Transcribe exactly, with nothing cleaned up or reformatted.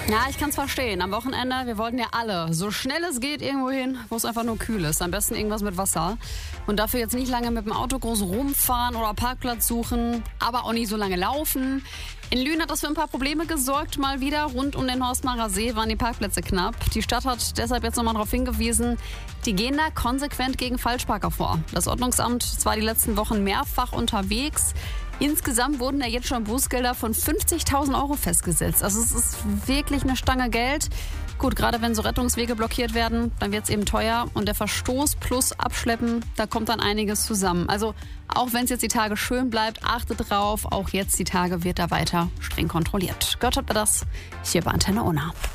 Ja, ich kann es verstehen. Am Wochenende, wir wollten ja alle so schnell es geht irgendwo hin, wo es einfach nur kühl ist. Am besten irgendwas mit Wasser. Und dafür jetzt nicht lange mit dem Auto groß rumfahren oder Parkplatz suchen, aber auch nicht so lange laufen. In Lünen hat das für ein paar Probleme gesorgt. Mal wieder rund um den Horstmacher See waren die Parkplätze knapp. Die Stadt hat deshalb jetzt nochmal darauf hingewiesen, die gehen da konsequent gegen Falschparker vor. Das Ordnungsamt ist zwar die letzten Wochen mehrfach unterwegs. Insgesamt wurden da jetzt schon Bußgelder von fünfzigtausend Euro festgesetzt. Also es ist wirklich eine Stange Geld. Gut, gerade wenn so Rettungswege blockiert werden, dann wird es eben teuer. Und der Verstoß plus Abschleppen, da kommt dann einiges zusammen. Also auch wenn es jetzt die Tage schön bleibt, achtet drauf. Auch jetzt die Tage wird da weiter streng kontrolliert. Gehört habt ihr das hier bei Antenne Unna.